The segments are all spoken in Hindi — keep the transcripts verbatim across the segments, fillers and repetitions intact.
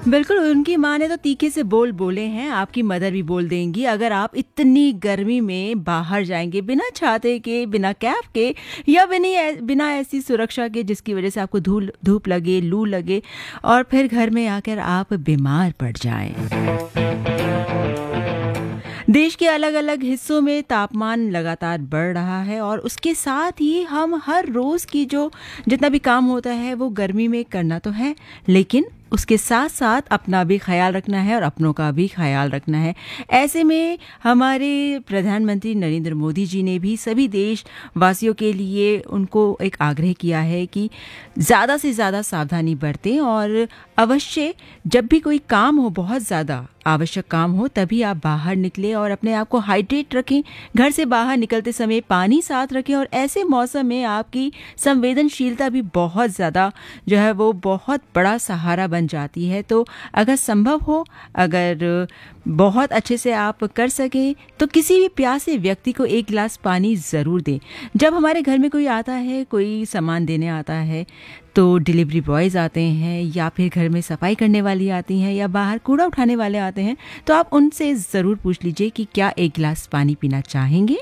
बिल्कुल, उनकी माँ ने तो तीखे से बोल बोले हैं, आपकी मदर भी बोल देंगी। अगर आप इतनी गर्मी में बाहर जाएँगे बिना छाते के, बिना कैप के या बिनी ऐ बिना ऐसी सुरक्षा के जिसकी वज़ह से आपको धूल धूप लगे, लू लगे और फिर घर में आकर आप बीमार पड़ जाएँ। देश के अलग-अलग हिस्सों में तापमान लगातार बढ़ रहा है और उसके साथ ही हम हर रोज़ की जो जितना भी काम होता है वो गर्मी में करना तो है, लेकिन उसके साथ-साथ अपना भी ख़्याल रखना है और अपनों का भी ख़्याल रखना है। ऐसे में हमारे प्रधानमंत्री नरेंद्र मोदी जी ने भी सभी देशवासियों के लिए उनको एक आग्रह किया है कि ज़्यादा से ज़्यादा सावधानी बरतें और अवश्य जब भी कोई काम हो, बहुत ज़्यादा आवश्यक काम हो, तभी आप बाहर निकलें और अपने आप को हाइड्रेट रखें। घर से बाहर निकलते समय पानी साथ रखें और ऐसे मौसम में आपकी संवेदनशीलता भी बहुत ज़्यादा जो है वो बहुत बड़ा सहारा बन जाती है। तो अगर संभव हो, अगर बहुत अच्छे से आप कर सकें तो किसी भी प्यासे व्यक्ति को एक गिलास पानी ज़रूर दें। जब हमारे घर में कोई आता है, कोई सामान देने आता है, तो डिलीवरी बॉयज़ आते हैं या फिर घर में सफाई करने वाली आती हैं या बाहर कूड़ा उठाने वाले आते हैं, तो आप उनसे ज़रूर पूछ लीजिए कि क्या एक गिलास पानी पीना चाहेंगे?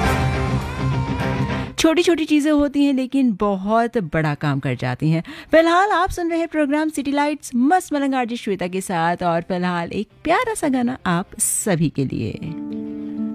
छोटी-छोटी चीज़ें होती हैं लेकिन बहुत बड़ा काम कर जाती हैं। फिलहाल आप सुन रहे हैं प्रोग्राम सिटी लाइट्स मस्त मलंग आरजे श्वेता के साथ और फिलहाल एक प्यारा सा गाना आप सभी के लिए।